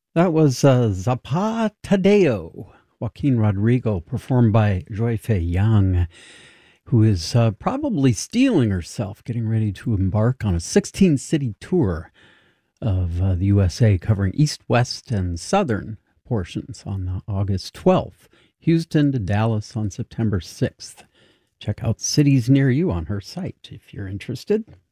That was Zapatadeo, Joaquin Rodrigo, performed by Joy Fei Yang, who is probably stealing herself, getting ready to embark on a 16-city tour of the USA, covering east, west, and southern portions on August 12th, Houston to Dallas on September 6th. Check out cities near you on her site if you're interested.